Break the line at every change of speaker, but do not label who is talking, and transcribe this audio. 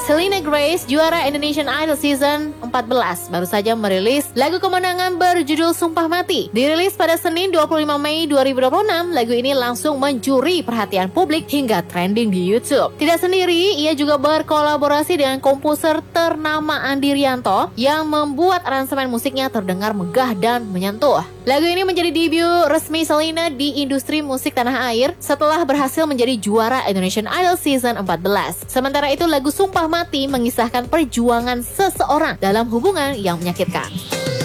Selena Grace, juara Indonesian Idol Season 14, baru saja merilis lagu kemenangan berjudul Sumpah Mati. Dirilis pada Senin 25 Mei 2026, lagu ini langsung mencuri perhatian publik hingga trending di YouTube. Tidak sendiri, ia juga berkolaborasi dengan komposer ternama Andi Rianto yang membuat aransemen musiknya terdengar megah dan menyentuh. Lagu ini menjadi debut resmi Selena di industri musik tanah air setelah berhasil menjadi juara Indonesian Idol Season 14. Sementara itu, lagu Sumpah Mati mengisahkan perjuangan seseorang dalam hubungan yang menyakitkan.